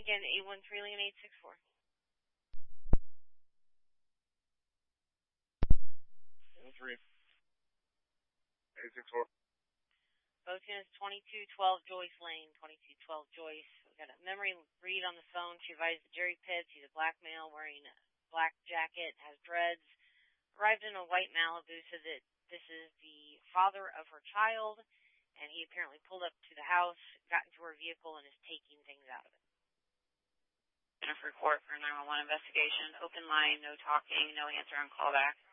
Again, 813 Lincoln 864. 813. 864. Both units, 2212 Joyce Lane, 2212 Joyce. We got a memory read on the phone. She advised the Jerry Pitts. He's a black male wearing a black jacket, has dreads. Arrived in a white Malibu, said that this is the father of her child, and he apparently pulled up to the house, got into her vehicle, and is taking things out of it. Report for 911 investigation. Open line, no talking, no answer on callback.